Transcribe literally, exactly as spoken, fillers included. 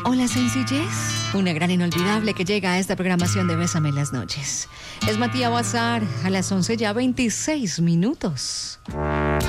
o la sencillez, una gran inolvidable que llega a esta programación de Bésame en las noches. Es Matías Bazar, a las once ya veintiséis minutos.